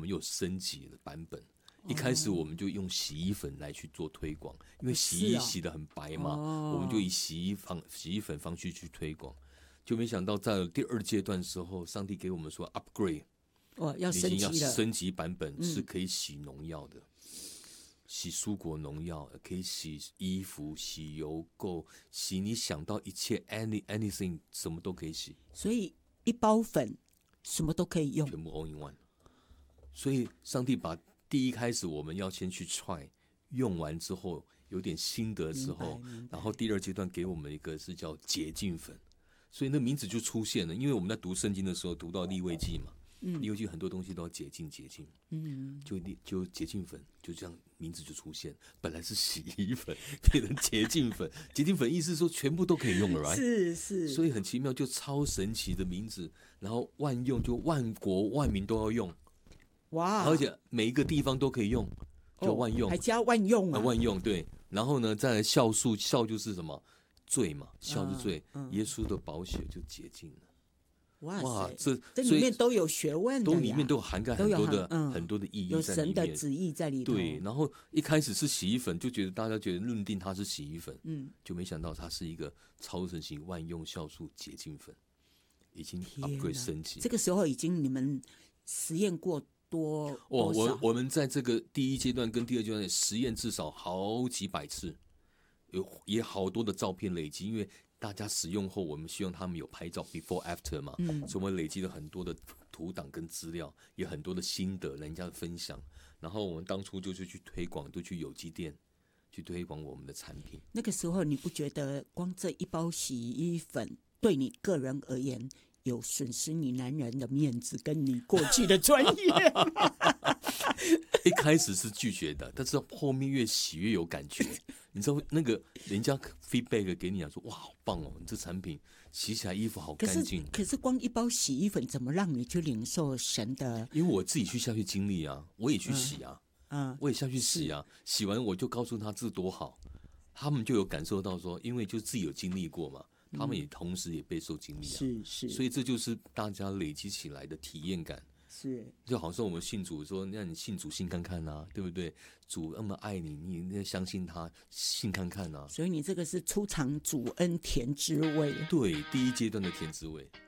们又升级的版本。一开始我们就用洗衣粉来去做推广，因为洗衣洗得很白嘛，我们就以洗衣粉方式去推广。就没想到在第2阶段的时候，上帝给我们说 upgrade， 要升级了， 已经要升级版本，是可以洗农药的，洗蔬果农药，可以洗衣服、洗油垢、洗你想到一切 anything， 什么都可以洗。 所以一包粉什么都可以用， 全部 all in one。所以上帝把第一开始我们要先去 try， 用完之后有点心得之后，然后第2阶段给我们一个是叫洁净粉，所以那名字就出现了。因为我们在读圣经的时候读到利未记嘛，利未记很多东西都要洁净，就洁净粉，就这样名字就出现。本来是洗衣粉变成洁净粉，洁净粉意思是说全部都可以用了 ，right？ 是， 所以很奇妙，就超神奇的名字，然后万用，就万国万民都要用。 哇！ 而且每一个地方都可以用，就万用， 还加万用啊！ 万用对。然后呢，再来酵素，酵就是什么？罪嘛，酵是罪。耶稣的宝血就洁净了。哇，这里面都有学问的呀， 里面都有涵盖很多的意义在里面， 有神的旨意在里头。 对，然后一开始是洗衣粉，就觉得大家觉得认定它是洗衣粉，就没想到它是一个超神奇万用酵素洁净粉，已经 upgrade 升级。 这个时候已经你们实验过。 我们在这个第1阶段跟第2阶段实验至少好几百次，也好多的照片累积，因为大家使用后，我们希望他们有拍照 before after 嘛，所以我们累积了很多的图档跟资料，也很多的心得，人家的分享。然后我们当初就是去推广，都去有机店去推广我们的产品。 那个时候你不觉得光这一包洗衣粉对你个人而言？有损失你男人的面子跟你过去的专业一开始是拒绝的，但是后面越洗越有感觉。你知道那个人家 feedback 给你讲说，哇，好棒哦，你这产品洗起来衣服好干净。 可是光一包洗衣粉怎么让你去领受神的？ 因为我自己下去经历啊，我也去洗啊，我也下去洗啊，洗完我就告诉他这多好，他们就有感受到说，因为就自己有经历过嘛。他们也同时也备受经历是， 所以这就是大家累积起来的体验感。 是， 就好像我们信主说，让你信主信看看啊，对不对？主那么爱你，你要相信他，信看看啊。 所以你这个是初尝主恩甜滋味。 对，第1阶段的甜滋味。